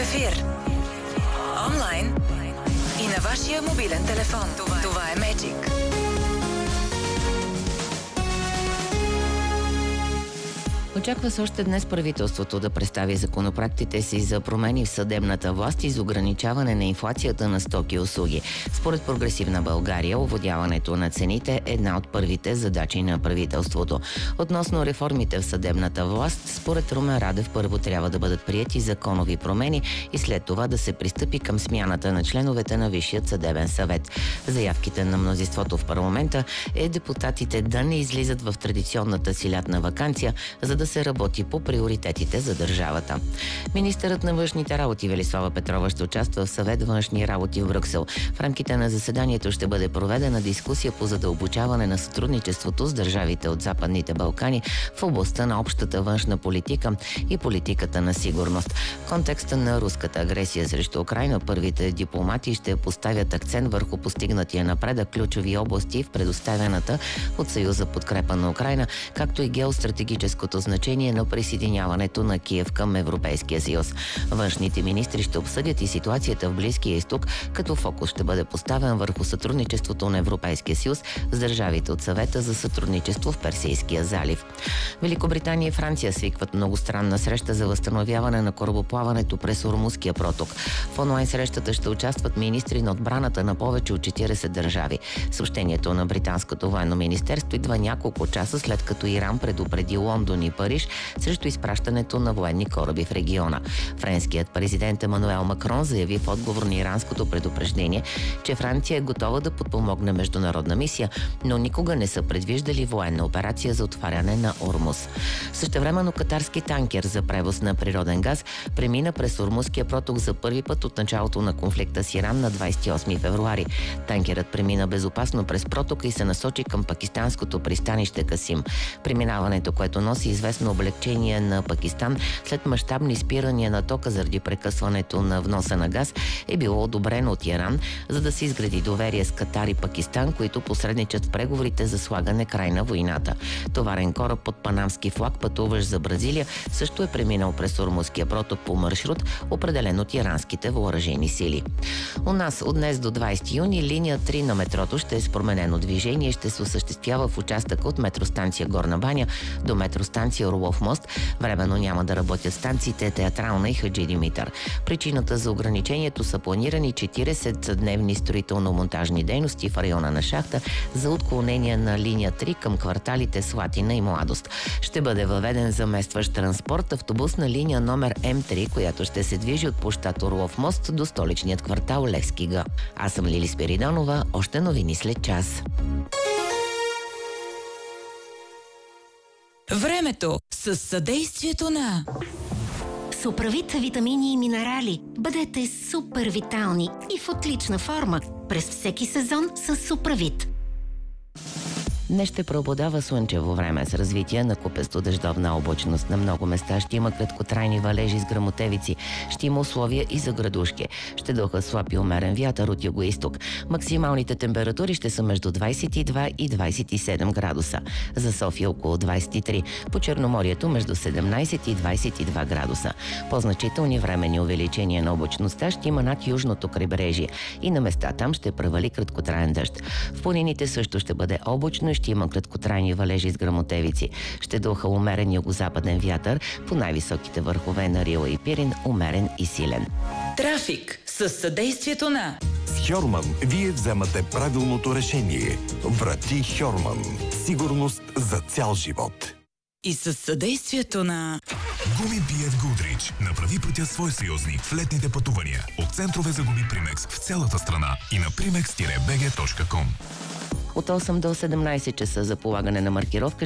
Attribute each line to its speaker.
Speaker 1: ефир. Онлайн и на вашия мобилен телефон. Това е Magic.
Speaker 2: Очаква се още днес правителството да представи законопроектите си за промени в съдебната власт и за ограничаване на инфлацията на стоки и услуги. Според Прогресивна България, овладяването на цените е една от първите задачи на правителството. Относно реформите в съдебната власт, според Румен Радев първо трябва да бъдат приети законови промени и след това да се пристъпи към смяната на членовете на Висшият съдебен съвет. Заявките на мнозинството в парламента е депутатите да не излизат в традиционната си лятна ваканция, за да се работи по приоритетите за държавата. Министърът на външните работи Велислава Петрова ще участва в Съвет външни работи в Брюксел. В рамките на заседанието ще бъде проведена дискусия по задълбочаване на сътрудничеството с държавите от Западните Балкани в областта на общата външна политика и политиката на сигурност. В контекста на руската агресия срещу Украйна, първите дипломати ще поставят акцент върху постигнатия напредък ключови области в предоставената от Съюза подкрепа на Украйна, както и геостратегическото значение на присъединяването на Киев към Европейския съюз. Външните министри ще обсъдят и ситуацията в Близкия изток, като фокус ще бъде поставен върху сътрудничеството на Европейския съюз с държавите от Съвета за сътрудничество в Персийския залив. Великобритания и Франция свикват многостранна среща за възстановяване на корабоплаването през Ормузския проток. В онлайн срещата ще участват министри на отбраната на повече от 40 държави. Съобщението на британското военно министерство идва няколко часа след като Иран предупреди Лондон и Париж срещу изпращането на военни кораби в региона. Френският президент Емануел Макрон заяви в отговор на иранското предупреждение, че Франция е готова да подпомогне международна мисия, но никога не са предвиждали военна операция за отваряне на Ормуз. Същевременно катарски танкер за превоз на природен газ премина през Ормузския проток за първи път от началото на конфликта с Иран на 28 февруари. Танкерът премина безопасно през протока и се насочи към пакистанското пристанище Касим. Преминаването, което носи известно облегчение на Пакистан след мащабни спирания на тока заради прекъсването на вноса на газ, е било одобрено от Иран, за да се изгради доверие с Катар и Пакистан, които посредничат в преговорите за слагане край на войната. Товарен кораб под панамски флаг, пътуващ за Бразилия, също е преминал през Ормузския проток по маршрут, определен от иранските въоръжени сили. У нас от днес до 20 юни линия 3 на метрото ще е с променено движение и ще се осъществява в участъка от метростанция Горна баня до метростанция Орлов мост. Временно няма да работят станциите Театрална и Хаджи Димитър. Причината за ограничението са планирани 40-дневни строително-монтажни дейности в района на шахта за отклонение на линия 3 към кварталите Слатина и Младост. Ще бъде въведен заместващ транспорт автобусна линия номер М3, която ще се движи от площад Орлов мост до столичният квартал Левски Г. Аз съм Лили Спиридонова. Още новини след час.
Speaker 1: Времето с съдействието на
Speaker 3: Суправит витамини и минерали. Бъдете супер витални и в отлична форма през всеки сезон с Суправит.
Speaker 2: Днес ще преобладава слънчево време с развитие на купесто дъждовна облачност. На много места ще има краткотрайни валежи с гръмотевици. Ще има условия и за градушки. Ще духа слаб и умерен вятър от юго-изток. Максималните температури ще са между 22 и 27 градуса. За София около 23. По Черноморието между 17 и 22 градуса. По-значителни временни увеличения на облачността ще има над южното крайбрежие. И на места там ще превали краткотраен дъжд. В планините също ще бъде облачно, ще има краткотрайни валежи с гръмотевици. Ще духа умерен югозападен вятър, по най-високите върхове на Рила и Пирин умерен и силен.
Speaker 1: Трафик с съдействието на
Speaker 4: Хьорман вие вземате правилното решение. Врати Хьорман. Сигурност за цял живот.
Speaker 1: И с съдействието на
Speaker 5: Гуми Биев Гудрич. Направи пътя свой съюзник в летните пътувания. От центрове за гуми Примекс в цялата страна и на primex-bg.com.
Speaker 2: От 8 до 17 часа за полагане на маркировка